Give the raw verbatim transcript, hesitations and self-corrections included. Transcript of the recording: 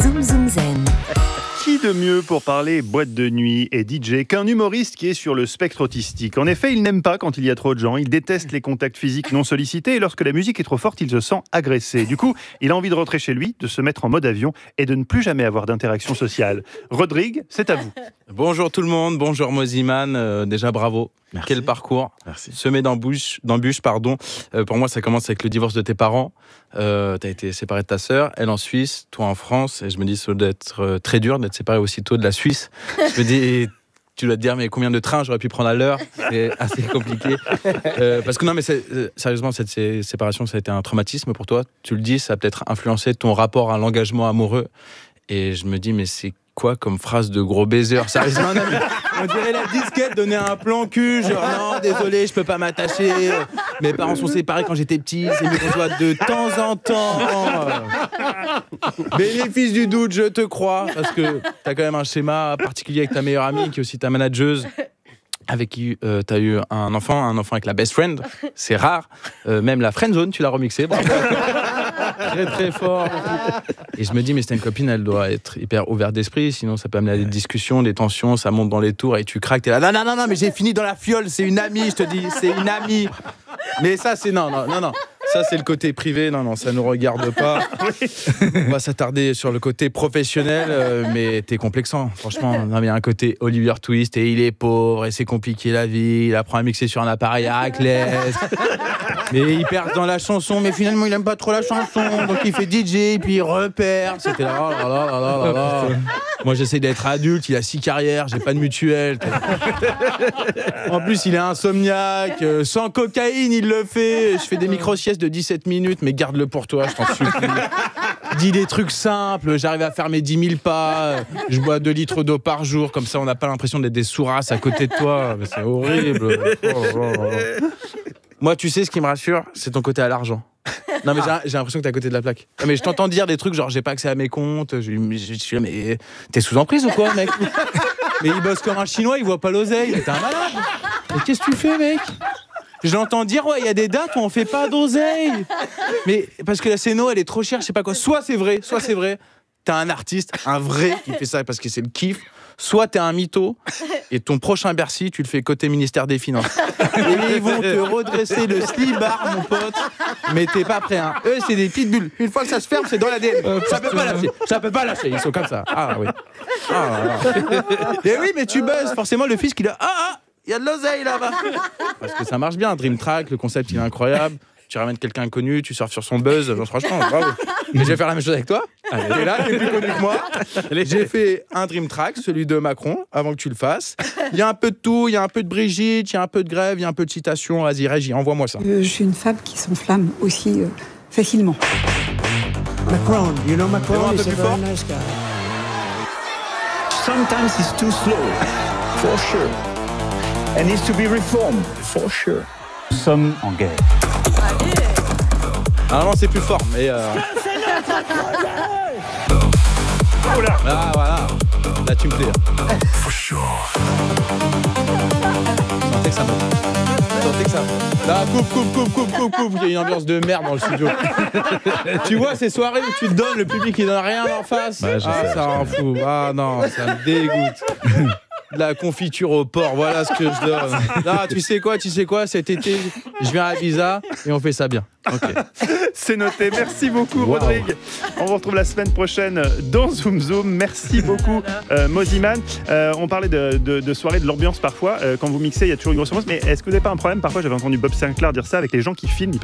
Zoom Zoom Zen. Qui de mieux pour parler boîte de nuit et D J qu'un humoriste qui est sur le spectre autistique. En effet, il n'aime pas quand il y a trop de gens, il déteste les contacts physiques non sollicités et lorsque la musique est trop forte, il se sent agressé. Du coup, il a envie de rentrer chez lui, de se mettre en mode avion et de ne plus jamais avoir d'interaction sociale. Rodrigue, c'est à vous. Bonjour tout le monde, bonjour Moziman, euh, déjà bravo. Merci. Quel parcours. Merci. Semé d'embûches, d'embûches pardon. Euh, pour moi, ça commence avec le divorce de tes parents. Euh, t'as été séparé de ta sœur, elle en Suisse, toi en France. Et je me dis, ça doit être euh, très dur d'être séparé aussitôt de la Suisse. Je me dis, tu dois te dire, mais combien de trains j'aurais pu prendre à l'heure ? C'est assez compliqué. Euh, parce que non, mais c'est, euh, sérieusement, cette sé- séparation, ça a été un traumatisme pour toi. Tu le dis, ça a peut-être influencé ton rapport à l'engagement amoureux. Et je me dis, mais c'est quoi comme phrase de gros baiser ? Sérieusement, non, mais on dirait la disquette donner un plan cul, genre non, désolé, je peux pas m'attacher. Mes parents sont séparés quand j'étais petit, c'est mieux qu'on soit de temps en temps. Bénéfice du doute, je te crois, parce que t'as quand même un schéma particulier avec ta meilleure amie, qui est aussi ta manageuse, avec qui euh, t'as eu un enfant, un enfant avec la best friend, c'est rare. Euh, même la friend zone, tu l'as remixé, bravo. Très très fort. Et je me dis, mais c'est une copine, elle doit être hyper ouverte d'esprit, sinon ça peut amener à des discussions, des tensions, ça monte dans les tours et tu craques, t'es là, non, non, non, non, mais j'ai fini dans la fiole, c'est une amie, je te dis, c'est une amie. Mais ça, c'est non, non, non, non. Ça, c'est le côté privé, non, non, ça ne nous regarde pas. On va s'attarder sur le côté professionnel, euh, mais t'es complexant, franchement. Non, mais il y a un côté Oliver Twist et il est pauvre et c'est compliqué la vie. Il apprend à mixer sur un appareil à raclette. Mais il perd dans la chanson, mais finalement, il aime pas trop la chanson. Donc il fait D J, puis il repère. C'était là, oh là là là là là là. Moi, j'essaie d'être adulte, il a six carrières, j'ai pas de mutuelle. En plus, il est insomniaque, euh, sans cocaïne, il le fait. Je fais des micro-siestes de dix-sept minutes, mais garde-le pour toi, je t'en supplie. Dis des trucs simples, j'arrive à faire mes dix mille pas, je bois deux litres d'eau par jour, comme ça on n'a pas l'impression d'être des sourasses à côté de toi. Mais c'est horrible. Oh, oh, oh. Moi, tu sais, ce qui me rassure, c'est ton côté à l'argent. Non, mais j'ai, j'ai l'impression que t'es à côté de la plaque. Non, mais je t'entends dire des trucs genre j'ai pas accès à mes comptes. Je, je, je suis là, mais t'es sous emprise ou quoi, mec ? Mais il bosse comme un chinois, il voit pas l'oseille. Mais t'es un malade. Mais qu'est-ce que tu fais, mec ? Je l'entends dire, ouais, il y a des dates où on fait pas d'oseille. Mais parce que la scéno, elle est trop chère, je sais pas quoi. Soit c'est vrai, soit c'est vrai. T'as un artiste, un vrai, qui fait ça parce que c'est le kiff. Soit t'es un mytho, et ton prochain Bercy, tu le fais côté ministère des Finances. Et ils vont te redresser le slibard, mon pote. Mais t'es pas prêt, hein. Eux, c'est des petites bulles. Une fois que ça se ferme, c'est dans l'A D N. Euh, ça peut pas lâcher. Ça peut pas lâcher. Ils sont comme ça. Ah oui. Ah, ah. Et oui, mais tu buzzes. Forcément, le fisc, il a... Ah, ah, il y a de l'oseille là-bas. Parce que ça marche bien. Dream Track, le concept, il est incroyable. Tu ramènes quelqu'un inconnu, tu surfes sur son buzz. Genre, franchement, bravo. Mais je vais faire la même chose avec toi. Allez. T'es là, t'es plus connu que moi. J'ai fait un Dream Track, celui de Macron, avant que tu le fasses. Il y a un peu de tout, il y a un peu de Brigitte, il y a un peu de grève, il y a un peu de citation. Vas-y, Régie, envoie-moi ça. Euh, je suis une femme qui s'enflamme aussi euh, facilement. Macron, you know Macron Fais-moi un peu is a plus very fort. nice guy. Sometimes he's too slow, for sure. And needs to be reformed, for sure. Sommes en guerre. Ah non, c'est plus fort, mais... Euh... Ah, voilà. Là, tu me plais. For sure. Sentez que ça monte. Sentez que ça monte. Là, coupe, coupe, coupe, coupe, coupe, coupe. Il y a une ambiance de merde dans le studio. Tu vois, ces soirées où tu te donnes, le public, il donne rien en face. Ouais, je ah, sais, ça rend fou. Ah non, ça me dégoûte. De la confiture au porc, voilà ce que je donne. Là, tu sais quoi, tu sais quoi, cet été, je viens à Ibiza et on fait ça bien. Ok. C'est noté. Merci beaucoup, Wow. Rodrigue. On vous retrouve la semaine prochaine dans Zoom Zoom. Merci beaucoup, euh, Moziman. Euh, on parlait de, de, de soirée, de l'ambiance parfois. Euh, quand vous mixez, il y a toujours une grosse ambiance. Mais est-ce que vous n'avez pas un problème ? Parfois, j'avais entendu Bob Sinclair dire ça avec les gens qui filment. Ils